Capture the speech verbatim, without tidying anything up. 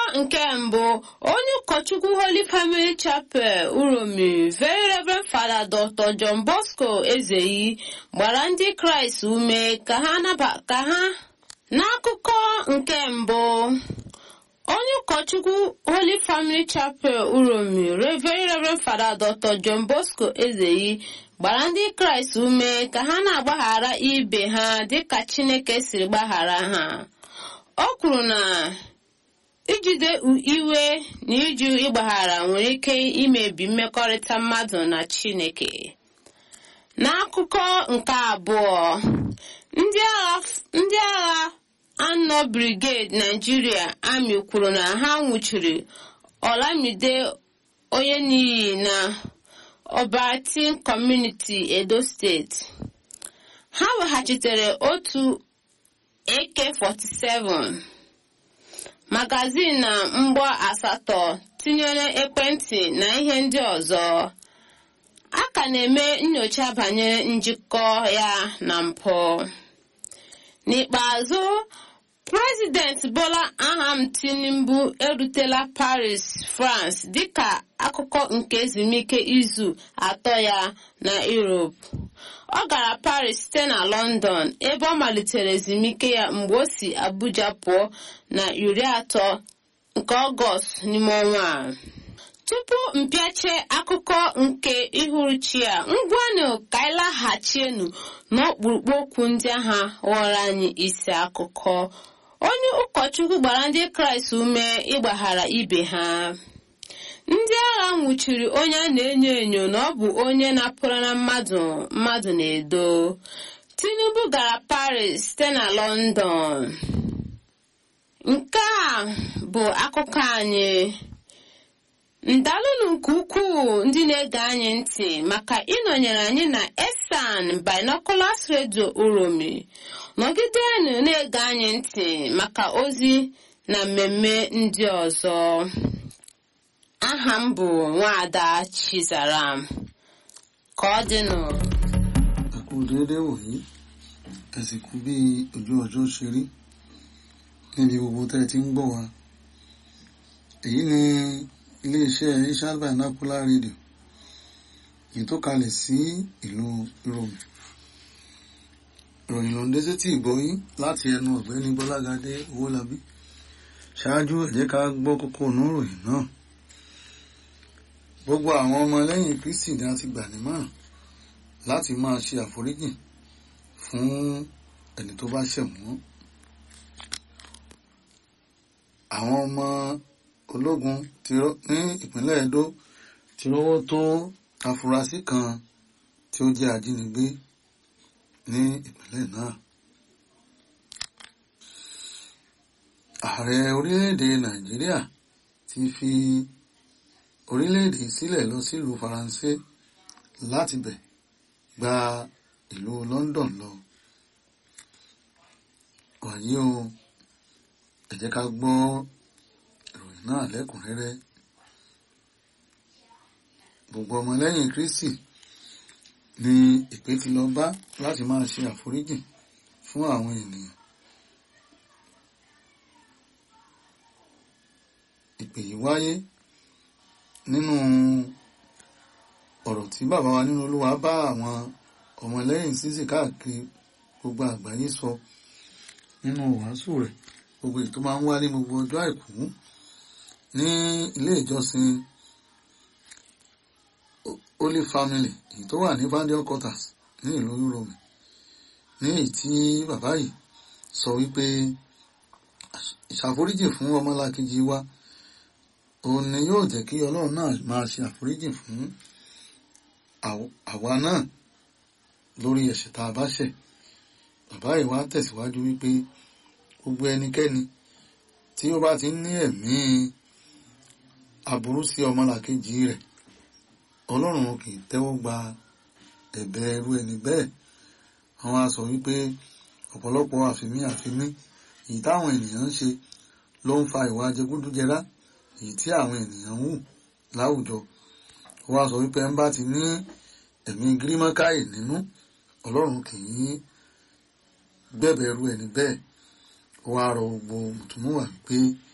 nke mbụ, onye ụkọchukwu Holy Family Chapel Uromi Very Reverend Father Doctor John Bosco Ezeyi gbara ndị Kraịst ume ka ha naba ka ha n'akụkọ nke mbụ. Onye ụkọchukwu Holy Family Chapel Uromi Very Reverend Father Doctor John Bosco Ezeyi gbara ndị Kraịst ume ka ha na-agbaghara ibe ha dịka Chineke siri gbaghara ha. O kwuru na ijide iwe na iju ịgbaghara nwere ike imebi mmekọrịta mmadụ na Chineke. N'akụkọ nke abụọ, ndị agha ndị agha anọ Brigade Nigeria Army kwuru na ha nwụchiri Olamide Oyeniyi na Obatin Community, Edo State. Ha weghachitere otu A K forty-seven, magazin na mgbọ asatọ tinyere ekwentị na ihe ndị ọzọ. A ka na-eme nnyocha banyere njikọ ya na mpụ. N'ikpeazụ, President Bola Ahmed Tinubu erutela Paris, France dịka akụkụ nke ezumike izu atọ ya na Europe. Ọ gara Paris site na London ebe ọ malitere ezumike ya mgbe o si Abuja pụọ na iri atọ nke Ọgọst n'ime ọnwa a. Tupu mpịache akụkọ nke ihuruchi a, ngwanụ ka anyị laghachienu n'ọkpụrụkpụ okwu ndị agha ghọrọ anyị isi akụkọ. Onye ụkọchukwu gbara ndị Kraịst ume ịgbaghara ibe ha. Ndị agha nwụchiri onye a na-enyo enyo na ọ bụ onye napụrụ na mmadụ mmadụ na-edo. Tinubu gara Paris site na London. Nke a bụ akụkọ anyị. Ndalụnụ nke ukwuu ndị na-ege anyị ntị maka ịnọnyere anyị na Esan Binoculars Radio Uromi. Nọgidenụ na-ege anyị ntị maka ozi na mmemme ndị ọzọ. Aha m bụ Nwaada Chizaram. Ka ọ dịnụ. Ẹkú déédé wòyí, ẹ̀sìnkú bí ojú ọjọ́ ṣe rí níbi gbogbo tẹ́ ti ń gbọ́ wa. Èyí ni iléeṣẹ́ Esan Binocular Radio, èyí tó kalẹ̀ sí ìlú Uromi. Ìròyìn ló ń dé sétí ìgbọ́yín láti ẹnu ọ̀gbẹ́ni Bọ́lágadé Owólabí. Ṣáájú ẹ jẹ́ ká gbọ́ kókó inú ìròyìn náà. Gbogbo àwọn ọmọ lẹ́yìn Kristi ni a ti gbà nímọ̀ràn láti máa ṣe àforíjìn fún ẹni tó bá ṣẹ̀ wọ́n. Àwọn ọmọ ológun ní ìpínlẹ̀ Edo ti rọ́wọ́ tó afurasí kan tí ó jẹ́ ajínigbé ní ìpínlẹ̀ náà. Ààrẹ orílẹ̀-èdè Nàìjíríà ti fi orílẹ̀-èdè sílẹ̀ lọ sílùú Faransé láti bẹ̀ gba ìlú London lọ. Wàyí o, ẹ jẹ́ ká gbọ́ ìròyìn náà lẹ́kùnrẹ́rẹ́. Gbogbo ọmọlẹ́yìn Kristi ni ìpè ti lọ bá láti máa ṣe àforíjìn fún àwọn ènìyàn. Ìpè yìí wáyé nínú ọ̀rọ̀ tí bàbá wa nínú Olúwa bá àwọn ọmọlẹ́yìn sísì káàkiri gbogbo àgbáyé sọ nínú wàásù rẹ̀ gbogbo èyí tó máa ń wá ní gbogbo ọjọ́ àìkú ní ilé ìjọsìn Holy Family èyí tó wà ní Vandeal Quarters ní ìlú Uromi, ní èyí tí bàbá yìí sọ wípé ìṣàforíjì fún ọmọlàkejì wa òun ni yóò jẹ́ kí Ọlọ́run náà máa ṣe àforíjì fún àwa náà lórí ẹ̀ṣẹ̀ tá a bá ṣẹ̀. Bàbá yìí wá tẹ̀síwájú wípé gbogbo ẹnikẹ́ni tí ó bá ti ní ẹ̀mí aburú sí ọmọlàkejì rẹ̀, Ọlọ́run kì í tẹ́wọ́ gba ẹ̀bẹ̀ irú ẹni bẹ́ẹ̀. Àwọn á sọ wípé ọ̀pọ̀lọpọ̀ àfimí àfimí èyí táwọn ènìyàn ń ṣe ló ń fa ìwà jẹgúdújẹrá èyí tí àwọn ènìyàn ń hù láwùjọ. Ó wá sọ wípé ń bá ti ní ẹ̀mí gírímọ́káì nínú, Ọlọ́run kì í gbẹ̀bẹ̀ irú ẹni bẹ́ẹ̀. Ó wá rọ gbogbo mùtúmùwà wípé